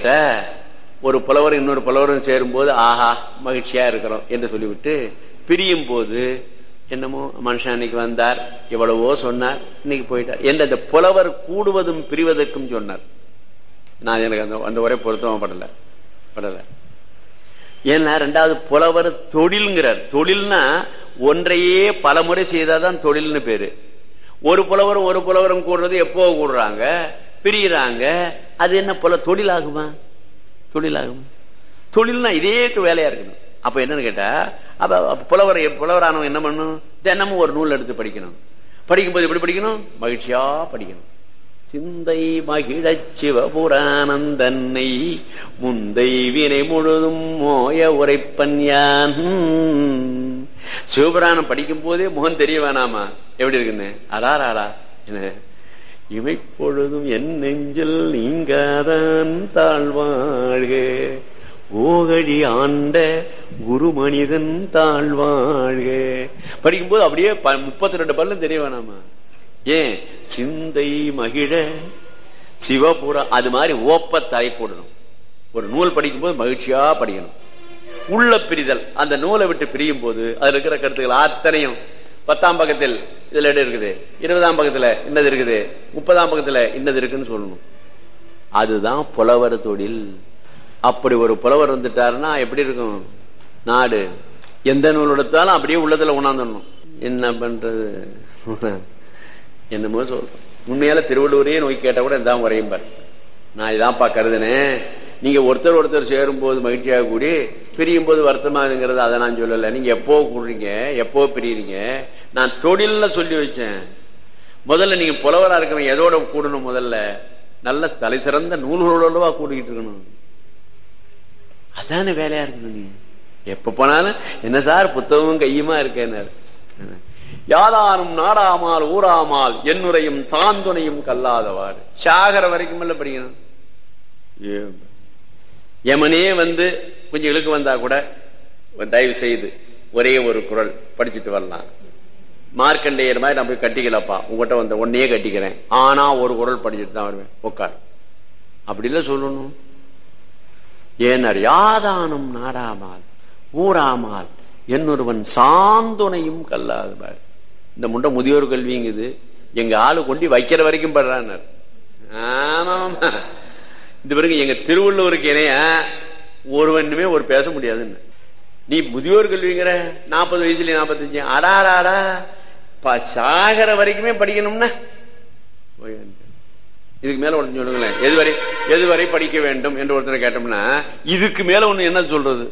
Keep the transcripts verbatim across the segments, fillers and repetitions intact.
கேட்டா ஒரு புலவர் இன்னொரு புலவரும் சேரும் போது ஆஹா மகிழ்ச்சியா இருக்கிறோம் என்று சொல்லிவிட்டு பிரியும் போது என்னமோ மனுஷன் அன்னைக்கு வந்தார் எவ்வளவோ சொன்னார் இன்னைக்கு போயிட்டார் என்று அந்த புலவர் கூடுவதும் பிரிவதற்கும் சொன்னார். நான் எனக்கு அந்த அந்த உரை பொருத்தமா படல படல ஏன்னா ரெண்டாவது புலவர் தொழில்ங்கிறார். தொழில்னா ஒன்றையே பல முறை செய்தாதான் தொழில்னு பேரு. ஒரு புலவரும் ஒரு புலவரும் கூடுறது எப்போ கூடுறாங்க பிரிகிறாங்க. அது என்ன புல தொழிலாகுமா? தொழிலாகுமா? தொழில்னா இதே வேலையா இருக்கணும். அப்ப என்னன்னு கேட்டா அப்ப புலவர் புலவரானவன் என்ன பண்ணணும்? தினமும் ஒரு நூல் எடுத்து படிக்கணும். படிக்கும்போது எப்படி படிக்கணும்? மகிழ்ச்சியா படிக்கணும். சிந்தை மகிழச் சிவபுராணந்தன்னை முந்தை வினை முழுதும் மோய உரைப்பன் யான். சிவபுராணம் படிக்கும் போதே முகம் தெரிய வேணாமா எப்படி இருக்குன்னு? அடாராடா என்ன இமைப்பொழுதும் என் நெஞ்சில் நீங்காதான் தாழ்வாழ்க ஓகழி ஆண்ட குரு மனிதன் தாழ்வாழ்க. படிக்கும்போது அப்படியே முப்பத்தி ரெண்டு பல்லும் தெரிய வேணாமா? ஏன்? சிந்தை மகிழ சிவபுரா அது மாதிரி ஓப்ப தலை போடணும். ஒரு நூல் படிக்கும் போது மகிழ்ச்சியா படிக்கணும். உள்ள பிரிதல் அந்த நூலை விட்டு பிரியும் போது அதுல இருக்கிற கருத்துக்கள் அத்தனையும் பத்தாம் பக்கத்தில் இதுல இடம் இருக்குது, இருபதாம் பக்கத்துல இன்னது இருக்குது, முப்பதாம் பக்கத்துல இன்னது இருக்குன்னு சொல்லணும். அதுதான் புலவர் தொழில். அப்படி ஒரு புலவர் வந்துட்டாருன்னா எப்படி இருக்கும் நாடு? எந்த நூல் எடுத்தாலும் அப்படியே உள்ளத்துல உணர்ந்துடணும். என்ன பண்றது? என்னமோ சொல்றோம். உண்மையால திருவள்ளுவரையே நோக்கி கேட்டா கூட இதான் உரையும் பாரு. நான் இதான்ப்பா கருதுனேன். நீங்க ஒருத்தர் ஒருத்தர் சேரும் போது மகிழ்ச்சியாக கூடி பிரியும் போது வருத்தமாகுங்கிறது அதை நான் சொல்லல. நீங்க எப்போ கூடுறீங்க எப்போ பிரியுறீங்க? நான் தொழில்ல சொல்லி வச்சேன். முதல்ல நீங்க புலவரா இருக்கணும். எதோட கூடணும்? முதல்ல நல்ல தலை சிறந்த நூல்களோடவா கூடிக்கிட்டு இருக்கணும். அதான வேலையா இருக்கணும். நீங்க எப்ப போனாலும் என்ன சார் புத்தகமும் கையுமா இருக்கேன். யாதாரும் நாடாமால் ஊராமால் என்னுரையும் சாந்துணையும் கல்லாதவாறு சாகர வரைக்கும் இல்ல படிக்கணும். யமனே வந்து கொஞ்சம் இழுக்கு வந்தா கூட தயவு செய்து ஒரே ஒரு குறள் படிச்சுட்டு வரலாம். மார்க்கண்டேயர் மாதிரி நான் போய் கட்டிக்கலப்பா உங்ககிட்ட வந்த ஒன்னையே கட்டிக்கிறேன், ஆனா ஒரு குறள் படிச்சுட்டு தான் வருவேன் உட்கார் அப்படி இல்ல சொல்லணும். ஏனர் யாதானும் நாடாமால் ஊராமால் என்னொருவன் சாந்துணையும் கல்லாதவாறு. இந்த முண்டை முதியோர் கல்விங்குது எங்க ஆளு கொண்டு வைக்கிற வரைக்கும் படுறான். ஆமா இந்த பிறகு எங்க திருவள்ளுவருக்கு இணைய ஒருவனுமே ஒரு பேச முடியாதுன்னு. நீ முதியோர் கல்விங்கிற நாற்பது வயசுல நாற்பத்தஞ்சு அடாடாடா சாகர வரைக்குமே படிக்கணும்னா இதுக்கு மேல ஒன்று சொல்லுங்களேன். எதுவரை எதுவரை படிக்க வேண்டும் என்று ஒருத்தரை கேட்டோம்னா இதுக்கு மேல ஒண்ணு என்ன சொல்றது?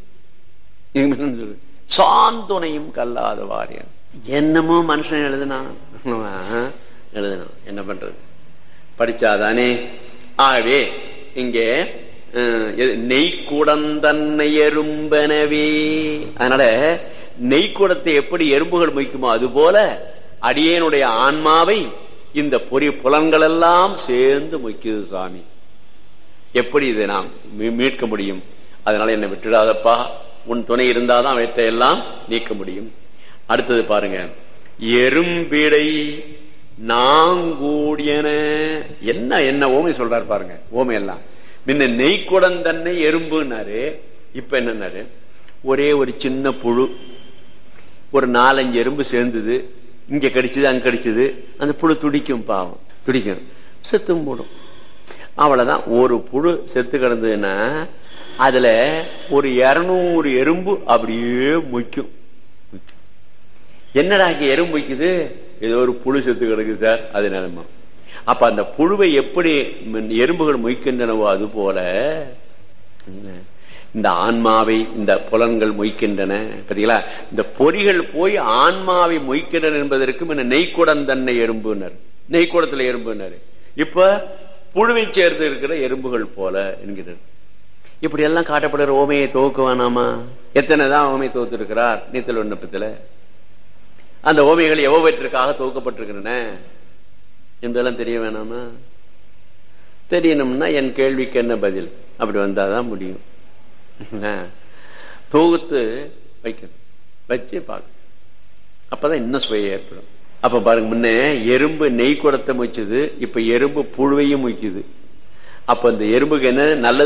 சாந்துணையும் கல்லாத வாரியம். என்னமோ மனுஷன் எழுதுனா எழுதணும். என்ன பண்றது? படிச்சாதானே. ஆகவே இங்கே நெய்க்குடந்தன்னை எறும்பனவே. அதனால நெய்க்குடத்தை எப்படி எறும்புகள் மொய்க்குமோ அது போல அடியேனுடைய ஆன்மாவை இந்த பொறி புலன்கள் எல்லாம் சேர்ந்து மொய்க்குது சாமி. எப்படி இதை நாம் மீட்க முடியும்? அதனால என்னை விட்டுடாதப்பா, உன் துணை இருந்தாதான் வைத்த எல்லாம் நீக்க முடியும். அடுத்தது பாருங்க, எறும்பிடை நாங்கூடியன. என்ன என்ன ஓமை சொல்றாரு பாருங்க. ஓமை எல்லாம் முன்ன நெய்க்குடம் தன்னை எறும்புனாரு, இப்ப என்னன்னாரு ஒரே ஒரு சின்ன புழு ஒரு நாலஞ்சு எறும்பு சேர்ந்தது, இங்க கடிச்சது அங்க கடிச்சது, அந்த புழு துடிக்கும், பாவம் துடிக்கும், செத்தும் போடும். அவ்வளவுதான். ஒரு புழு செத்து கிடந்ததுன்னா அதுல ஒரு இருநூறு எறும்பு அப்படியே மொய்க்கும். என்னடா இங்க எறும்பு மொய்க்குது? ஏதோ ஒரு புழு செத்து கிடக்கு சார், அது நிலைமை. அப்ப அந்த புழுவை எப்படி எறும்புகள் மொய்க்கின்றனவோ அது போல இந்த ஆன்மாவை இந்த புலன்கள் மொய்க்கின்றன. பாத்தீங்களா? இந்த பொறிகள் போய் ஆன்மாவை மொய்க்கின்றன என்பதற்கும் என்ன நெய்க்குடம் தன்னை எறும்புனர், நெய்க்குடத்துல எறும்புனர். இப்ப புழுவை சேர்ந்து இருக்கிற எறும்புகள் போல என்கிறார். இப்படி எல்லாம் காட்டப்படுற ஓமையை துவக்க வேணாமா? எத்தனைதான் ஓமை துவத்து இருக்கிறார் நீத்தல் விண்ணப்பத்துல. அந்த ஓமைகள் எவ்வளவற்றிற்காக துவக்கப்பட்டிருக்கின்றன என்பதெல்லாம் தெரிய வேணாமா? தெரியணும்னா என் கேள்விக்கு என்ன பதில் அப்படி வந்தாதான் முடியும். தொகுத்து வைக்கணும், வச்சு பார்க்க, அப்பதான் இன்னும் சுவை ஏற்படும். அப்ப பாருங்க, முன்ன எறும்பு நெய் குடத்தை மொய்ச்சது, இப்ப எறும்பு புழுவையும் மொய்க்குது. அப்ப இந்த எறும்புக்கு என்ன நல்லது